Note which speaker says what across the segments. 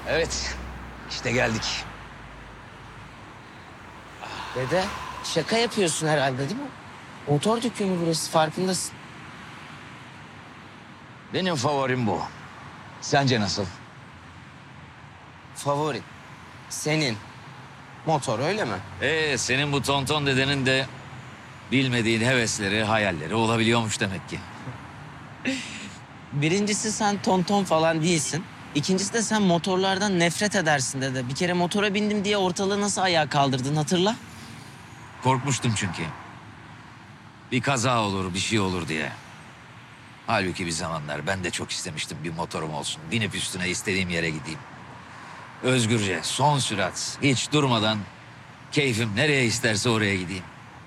Speaker 1: Evet, işte geldik.
Speaker 2: Dede şaka yapıyorsun herhalde değil mi? Motor dükkanı burası farkındasın.
Speaker 1: Benim favorim bu. Sence nasıl?
Speaker 2: Favori. Senin. Motor öyle mi?
Speaker 1: Senin bu tonton dedenin de bilmediğin hevesleri, hayalleri olabiliyormuş demek ki.
Speaker 2: Birincisi sen tonton falan değilsin. İkincisi de sen motorlardan nefret edersin dede. Bir kere motora bindim diye ortalığı nasıl ayağa kaldırdın hatırla.
Speaker 1: Korkmuştum çünkü. Bir kaza olur, bir şey olur diye. Halbuki bir zamanlar ben de çok istemiştim bir motorum olsun. Binip üstüne istediğim yere gideyim. Özgürce, son sürat, hiç durmadan keyfim nereye isterse oraya gideyim.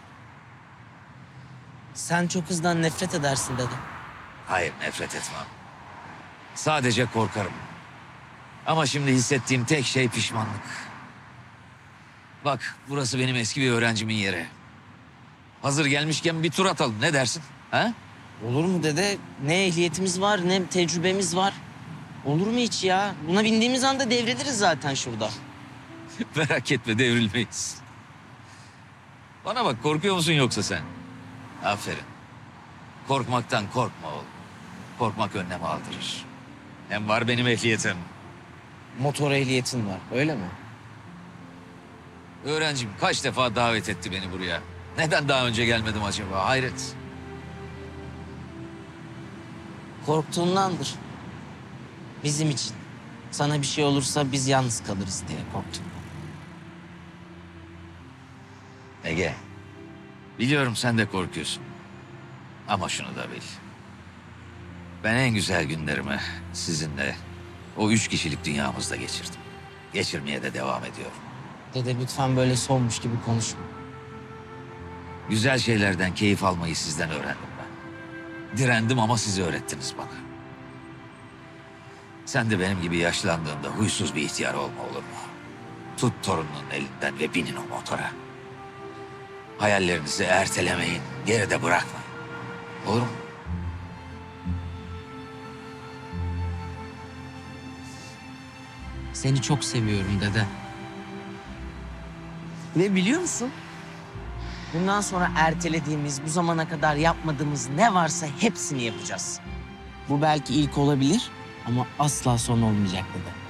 Speaker 2: Sen çok hızdan nefret edersin dede.
Speaker 1: Hayır, nefret etmem. Sadece korkarım. Ama şimdi hissettiğim tek şey pişmanlık. Bak, burası benim eski bir öğrencimin yeri. Hazır gelmişken bir tur atalım, ne dersin? Ha?
Speaker 2: Olur mu dede? Ne ehliyetimiz var ne tecrübemiz var. Olur mu hiç ya? Buna bindiğimiz anda devriliriz zaten şurada.
Speaker 1: Merak etme, devrilmeyiz. Bana bak, korkuyor musun yoksa sen? Aferin. Korkmaktan korkma oğlum. Korkmak önlem aldırır. Hem var benim ehliyetim.
Speaker 2: Motor ehliyetin var öyle mi?
Speaker 1: Öğrencim kaç defa davet etti beni buraya. Neden daha önce gelmedim acaba? Hayret.
Speaker 2: Korktuğundandır. Bizim için. Sana bir şey olursa biz yalnız kalırız diye korktum.
Speaker 1: Ege, biliyorum sen de korkuyorsun. Ama şunu da bil. Ben en güzel günlerimi sizinle o 3 kişilik dünyamızda geçirdim. Geçirmeye de devam ediyorum.
Speaker 2: Dede lütfen böyle solmuş gibi konuşma.
Speaker 1: Güzel şeylerden keyif almayı sizden öğrendim ben. Direndim ama siz öğrettiniz bana. Sen de benim gibi yaşlandığında huysuz bir ihtiyar olma olur mu? Tut torununun elinden ve binin o motora. Hayallerinizi ertelemeyin, geride bırakmayın. Olur mu?
Speaker 2: Seni çok seviyorum dede. Ve biliyor musun? Bundan sonra ertelediğimiz, bu zamana kadar yapmadığımız ne varsa hepsini yapacağız. Bu belki ilk olabilir ama asla son olmayacak dede.